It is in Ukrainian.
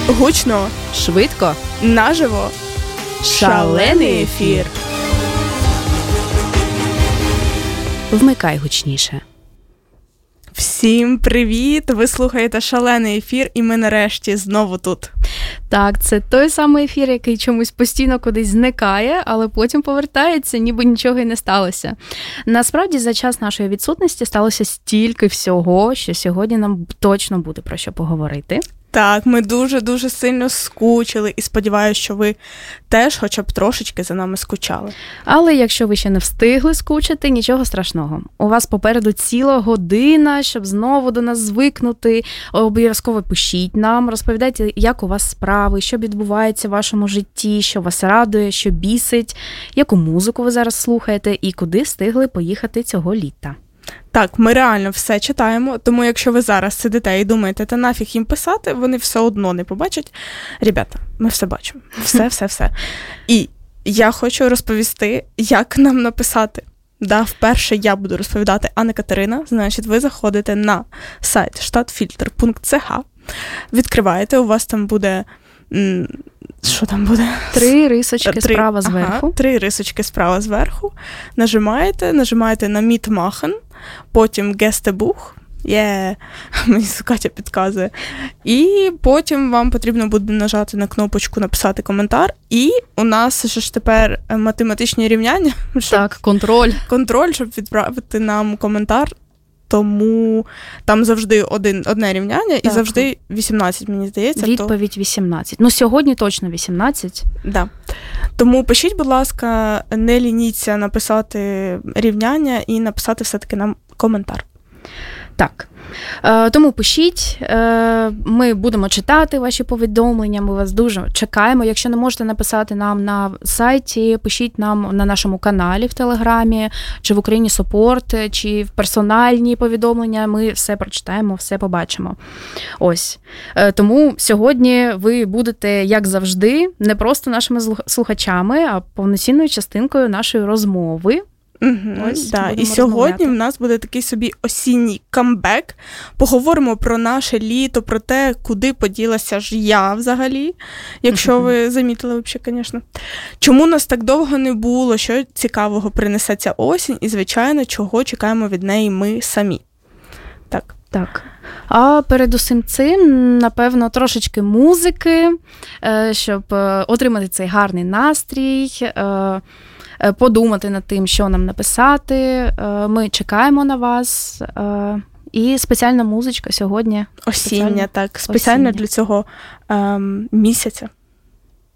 Гучно, швидко, наживо, шалений ефір. Вмикай гучніше. Всім привіт! Ви слухаєте шалений ефір, і ми нарешті знову тут. Так, це той самий ефір, який чомусь постійно кудись зникає, але потім повертається, ніби нічого й не сталося. Насправді, за час нашої відсутності сталося стільки всього, що сьогодні нам точно буде про що поговорити. Так, ми дуже-дуже сильно скучили і сподіваюся, що ви теж хоча б трошечки за нами скучали. Але якщо ви ще не встигли скучити, нічого страшного. У вас попереду ціла година, щоб знову до нас звикнути. Обов'язково пишіть нам, розповідайте, як у вас справи, що відбувається в вашому житті, що вас радує, що бісить, яку музику ви зараз слухаєте і куди встигли поїхати цього літа. Так, ми реально все читаємо, тому якщо ви зараз сидите і думаєте, та нафіг їм писати, вони все одно не побачать. Ребята, ми все бачимо. Все. І я хочу розповісти, як нам написати. Да, вперше я буду розповідати, а не Катерина. Значить, ви заходите на сайт stadtfilter.ch, відкриваєте, у вас там буде... Що там буде? 3 рисочки справа зверху. Ага, 3 рисочки справа зверху. Нажимаєте на Mitmachen, потім Gästebuch. Мені Катя підказує. І потім вам потрібно буде нажати на кнопочку «Написати коментар». І у нас ж тепер математичні рівняння. Так, контроль. Контроль, щоб відправити нам коментар. Тому там завжди одне рівняння і завжди 18, мені здається. Відповідь 18. Ну, сьогодні точно 18. Да. Тому пишіть, будь ласка, не лініться написати рівняння і написати все-таки нам коментар. Так. Тому пишіть, ми будемо читати ваші повідомлення, ми вас дуже чекаємо. Якщо не можете написати нам на сайті, пишіть нам на нашому каналі в Телеграмі, чи в Україні Сопорт, чи в персональні повідомлення, ми все прочитаємо, все побачимо. Ось. Тому сьогодні ви будете, як завжди, не просто нашими слухачами, а повноцінною частинкою нашої розмови. Ось, да. І сьогодні в нас буде такий собі осінній камбек. Поговоримо про наше літо, про те, куди поділася ж я взагалі, якщо ви замітили взагалі, звісно. Чому нас так довго не було, що цікавого принесе ця осінь і, звичайно, чого чекаємо від неї ми самі. Так. А перед усім цим, напевно, трошечки музики, щоб отримати цей гарний настрій, подумати над тим, що нам написати. Ми чекаємо на вас. І спеціальна музичка сьогодні. Осіння, так. Спеціально для цього місяця.